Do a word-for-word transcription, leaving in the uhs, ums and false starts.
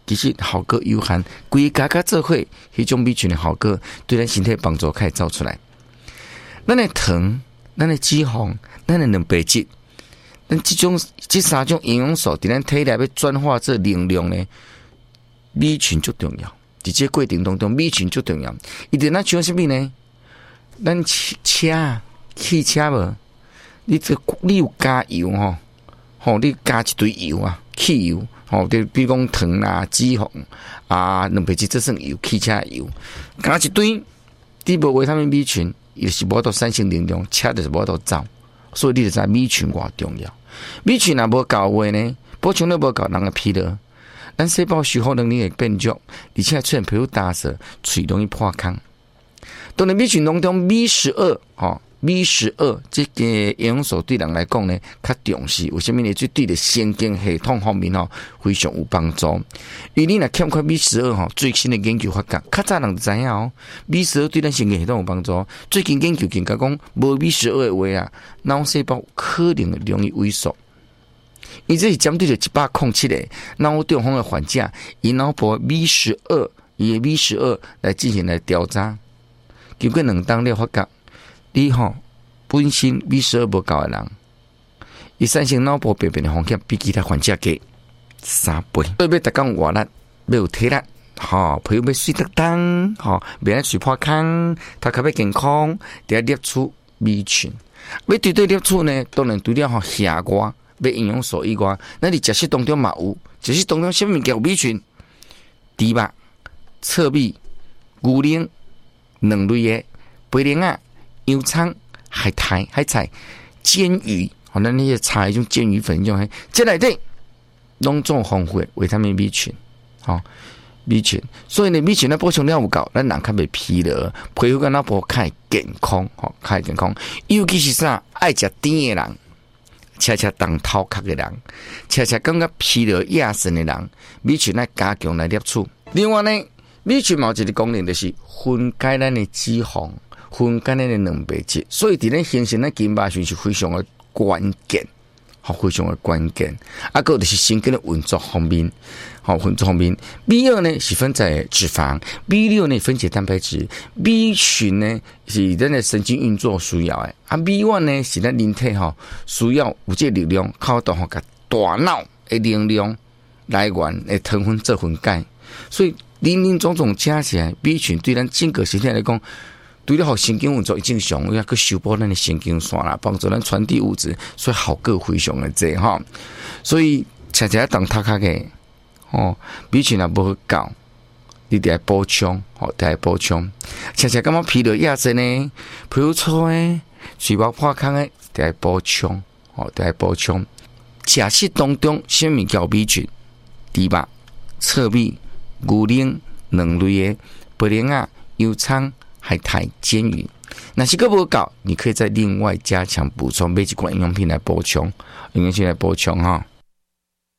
其实效果有限，规家家做伙，迄种米群的效果对咱身体帮助开始走出来。咱的糖、咱的脂肪、咱的蛋白质，咱这种这三种营养素，伫咱体内要转化做能量呢，米群最重要。伫这过程当中，米群最重要。伊伫咱像什么呢？咱车、汽车无，你这你有加油吼，吼你加一堆油啊，汽油，吼，你比如讲糖啊、脂肪啊、蛋白质，这算油，汽车油，加一堆，你无维他命 B 群，伊就是无到三性能量，车就是无到走，所以你就知米群偌重要。米群若无够话呢，补充了无够，人会疲劳。咱细胞修复能力会变弱，而且出现皮肤干涩，嘴容易破空。当然，米群当中米十二，吼，米十二这个营养素对人来讲呢，较重视。为什么呢？这对的神经系统方面吼非常有帮助。因为你若欠缺米十二吼，最新的研究发觉，较早人就知影哦，米十二对咱神经系统有帮助。最近研究更加讲，无米十二的话啊，脑细胞可能容易萎缩。伊这是针对着一百零七个脑中风的患者，以脑部米十二，以米十二来进行来调查。经过两当了发觉，你吼本身米十二无够的人，伊产生脑部病变的风险比其他患者低三倍。所以要逐工活力，要有体力，吼，皮肤要水得当，吼，免得水破空，头壳要健康，得要摄取米群。要对对摄取呢，当然除了吼下瓜。要营养素以外，咱伫食食当中嘛有，食食当中什么物件有米群？猪肉、糙米、牛奶、两类的白莲啊、油葱、海苔、海菜、煎鱼，吼，咱那些菜迄种煎鱼粉迄种，这内底拢总丰富的维他命 B 群，吼、哦、B 群。所以呢，米群咱补充了有够，咱人较袂疲劳，皮肤跟脑部较健康，吼、哦，较健康。尤其是啥爱食甜的人。恰恰当头壳的人，恰恰感觉疲劳亚神的人，米群来加强来摄取。另外呢，米群有一个功能就是分解咱的脂肪，分解咱的蛋白质，所以伫咱形成咱筋肉群是非常的关键，好，非常的关键。啊，个就是神经的运作方面，好，运作方面。B 二呢是分解脂肪 ，B 六呢分解蛋白质 ，B 群呢是咱的神经运作需要的，啊 B 一 呢是咱人体吼需要有这力量，靠到吼甲大脑的能量来源来糖分做分解，所以林林总总加起来 ，B 群对咱整个身体来讲。对了，好神经运作正常，要去修补咱的神经线啦，帮助咱传递物质，所以效果非常的济哈。所以恰恰当头壳嘅哦，比群也无够，你得来补充，哦，得来补充。恰恰感觉疲劳亚症呢，皮肤粗诶，水泡破空诶，得来补充，哦，得来补充。食食当中什么叫比群？猪肉、糙米、牛奶、两类的白莲啊、油葱。海苔、煎鱼，那是个不够，你可以再另外加强补充，买一罐营养品来补充，营养品来补充哈。